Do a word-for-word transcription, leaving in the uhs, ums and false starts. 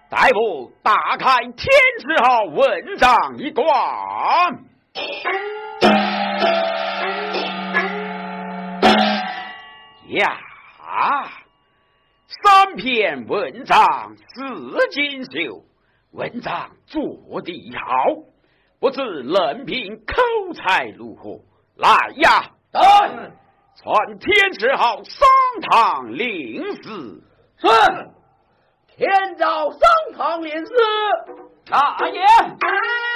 待我打开天字号文章一段。呀，三篇文章四锦绣，文章做得好，不知人品口才如何？来呀， 来， 传天字号商堂令史。 是。天照商堂令史， 大爷。